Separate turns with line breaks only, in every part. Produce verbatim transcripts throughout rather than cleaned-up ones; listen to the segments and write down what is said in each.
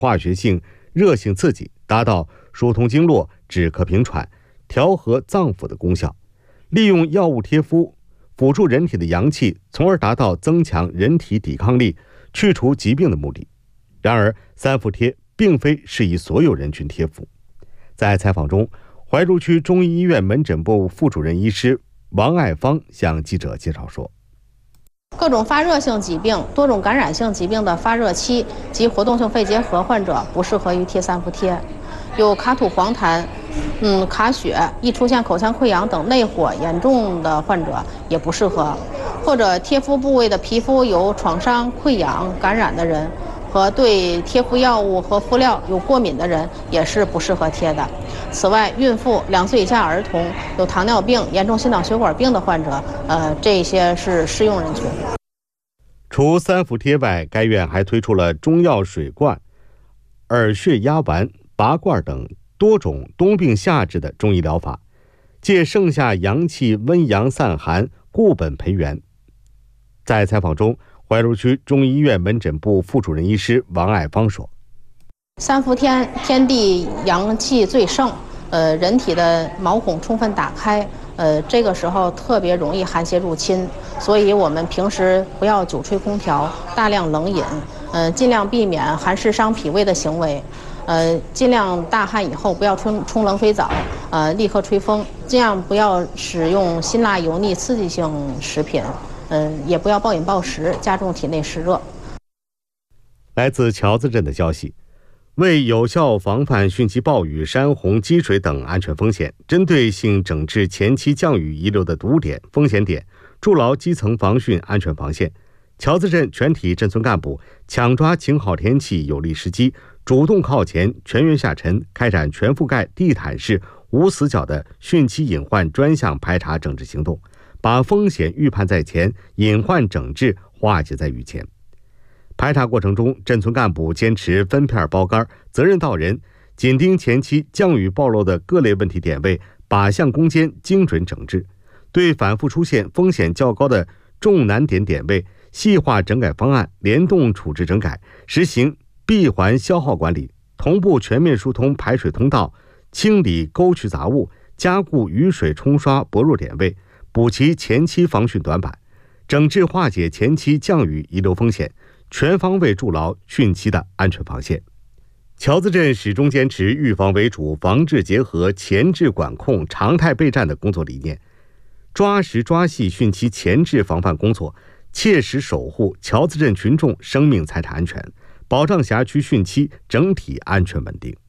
化学性、热性刺激，达到疏通经络、止咳平喘、调和脏腑的功效。利用药物贴敷辅助人体的阳气，从而达到增强人体抵抗力、去除疾病的目的。然而，三伏贴并非适宜所有人群贴敷。在采访中，怀柔区中医医院门诊部副主任医师王爱芳向记者介绍说，
各种发热性疾病、多种感染性疾病的发热期及活动性肺结核患者不适合于贴三伏贴。有卡吐黄痰、嗯卡血、易出现口腔溃疡等内火严重的患者也不适合，或者贴敷部位的皮肤有创伤、溃疡、感染的人，和对贴敷药物和敷料有过敏的人也是不适合贴的。此外，孕妇、两岁以下儿童、有糖尿病、严重心脑血管病的患者，呃，这些是适用人群。
除三伏贴外，该院还推出了中药水罐、耳穴压丸、拔罐等多种冬病夏治的中医疗法，借盛夏阳气温阳散寒，固本培元。在采访中，怀柔区中医院门诊部副主任医师王爱芳说，
三伏天天地阳气最盛，呃，人体的毛孔充分打开，呃，这个时候特别容易寒邪入侵，所以我们平时不要久吹空调，大量冷饮，呃，尽量避免寒湿伤脾胃的行为。呃，尽量大汗以后不要冲冲冷水澡，呃，立刻吹风，尽量不要使用辛辣油腻刺激性食品，嗯、呃，也不要暴饮暴食，加重体内湿热。
来自桥子镇的消息，为有效防范汛期暴雨、山洪、积水等安全风险，针对性整治前期降雨遗留的堵点、风险点，筑牢基层防汛安全防线。桥子镇全体镇村干部抢抓晴好天气有利时机，主动靠前、全员下沉，开展全覆盖地毯式、无死角的汛期隐患专项排查整治行动，把风险预判在前，隐患整治化解在雨前。排查过程中，镇村干部坚持分片包干、责任到人，紧盯前期降雨暴露的各类问题点位，靶向攻坚，精准整治。对反复出现风险较高的重难点点位，细化整改方案，联动处置整改，实行闭环消耗管理，同步全面疏通排水通道，清理沟渠杂物，加固雨水冲刷薄弱点位，补齐前期防汛短板，整治化解前期降雨遗留风险，全方位筑牢汛期的安全防线。桥子镇始终坚持预防为主、防治结合、前置管控、常态备战的工作理念，抓实抓细汛期前置防范工作，切实守护桥子镇群众生命财产安全，保障辖区汛期整体安全稳定。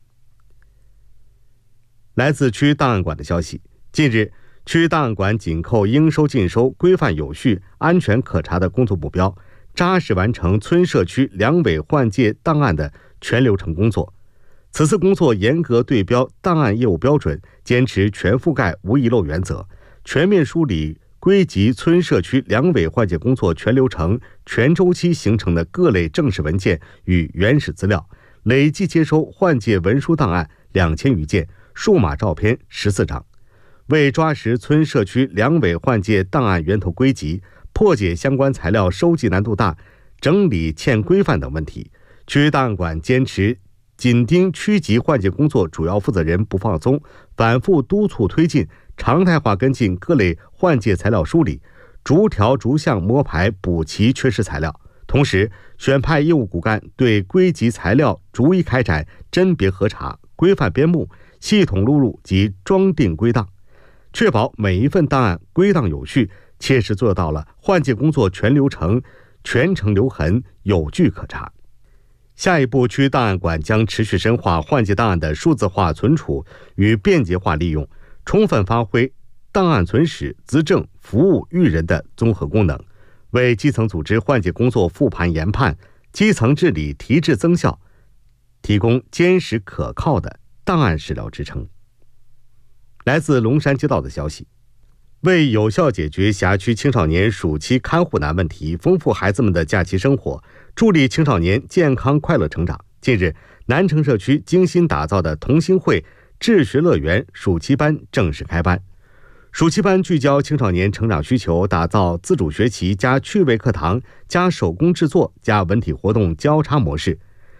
来自区档案馆的消息，近日，区档案馆紧扣应收尽收、规范有序、安全可查的工作目标，扎实完成村社区两委换届档案的全流程工作。此次工作严格对标档案业务标准，坚持全覆盖无遗漏原则，全面梳理归集村社区两委换届工作全流程、全周期形成的各类正式文件与原始资料，累计接收换届文书档案两千余件，数码照片十四张。为抓实村社区两委换届档案源头归集，破解相关材料收集难度大、整理欠规范等问题，区档案馆坚持紧盯区级换届工作主要负责人不放松，反复督促推进，常态化跟进各类换届材料梳理，逐条逐项摸排补齐缺失材料。同时，选派业务骨干对归集材料逐一开展甄别核查、规范编目、系统录入及装订归档，确保每一份档案归档有序，切实做到了换届工作全流程、全程留痕、有据可查。下一步，区档案馆将持续深化换届档案的数字化存储与便捷化利用，充分发挥档案存史、资政、服务育人的综合功能，为基层组织换届工作复盘研判、基层治理提质增效提供坚实可靠的档案史料支撑。来自龙山街道的消息，为有效解决辖区青少年暑期看护难问题，丰富孩子们的假期生活，助力青少年健康快乐成长，近日，南城社区精心打造的同心会智学乐园暑期班正式开班。暑期班聚焦青少年成长需求，打造自主学习加趣味课堂加手工制作加文体活动交叉模式，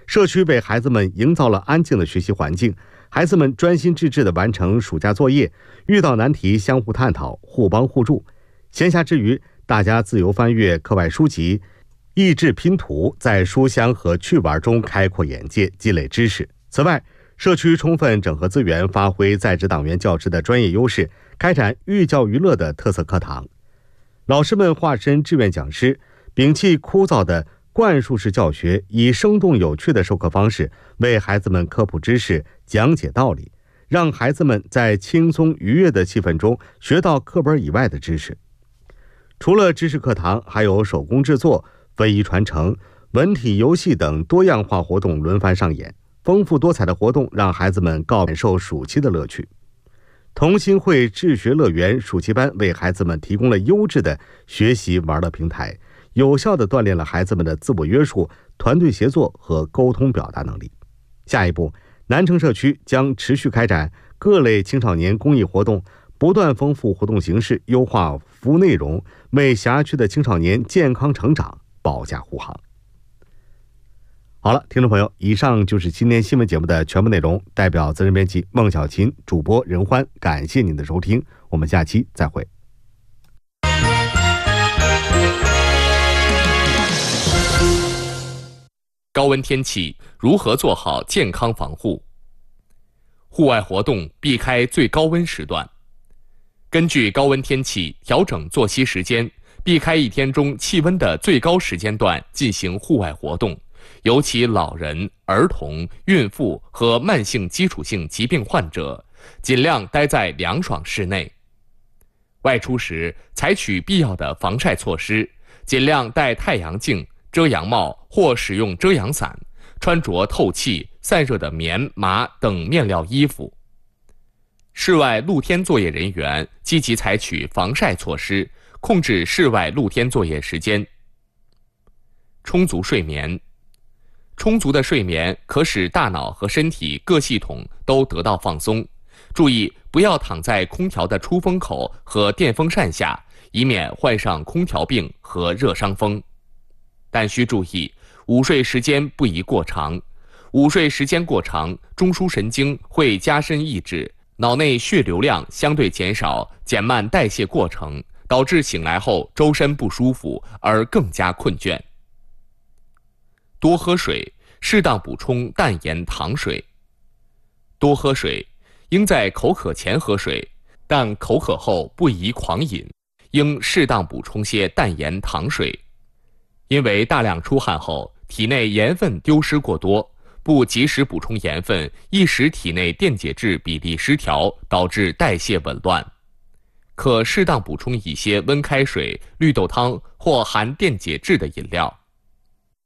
社区为孩子们营造了安静的学习环境，孩子们专心致志地完成暑假作业，遇到难题相互探讨，互帮互助。闲暇之余，大家自由翻阅课外书籍，益智拼图，在书香和趣玩中开阔眼界，积累知识。此外，社区充分整合资源，发挥在职党员教师的专业优势，开展寓教于乐的特色课堂。老师们化身志愿讲师，摒弃枯燥的灌输式教学，以生动有趣的授课方式为孩子们科普知识、讲解道理，让孩子们在轻松愉悦的气氛中学到课本以外的知识。除了知识课堂，还有手工制作、非遗传承、文体游戏等多样化活动轮番上演，丰富多彩的活动让孩子们感受暑期的乐趣。同心会智学乐园暑期班为孩子们提供了优质的学习玩乐平台，有效地锻炼了孩子们的自我约束、团队协作和沟通表达能力。下一步，南城社区将持续开展各类青少年公益活动，不断丰富活动形式，优化服务内容，为辖区的青少年健康成长保驾护航。好了，听众朋友，以上就是今天新闻节目的全部内容。代表责任编辑孟小琴，主播任欢，感谢您的收听，我们下期再会。
高温天气如何做好健康防护？户外活动避开最高温时段，根据高温天气调整作息时间，避开一天中气温的最高时间段进行户外活动。尤其老人、儿童、孕妇和慢性基础性疾病患者，尽量待在凉爽室内。外出时采取必要的防晒措施，尽量戴太阳镜、遮阳帽或使用遮阳伞，穿着透气、散热的棉、麻等面料衣服。室外露天作业人员积极采取防晒措施，控制室外露天作业时间。充足睡眠。充足的睡眠可使大脑和身体各系统都得到放松。注意不要躺在空调的出风口和电风扇下，以免患上空调病和热伤风。但需注意，午睡时间不宜过长。午睡时间过长，中枢神经会加深抑制，脑内血流量相对减少，减慢代谢过程，导致醒来后周身不舒服而更加困倦。多喝水，适当补充淡盐糖水。多喝水，应在口渴前喝水，但口渴后不宜狂饮，应适当补充些淡盐糖水。因为大量出汗后，体内盐分丢失过多，不及时补充盐分，易使体内电解质比例失调，导致代谢紊乱。可适当补充一些温开水、绿豆汤或含电解质的饮料。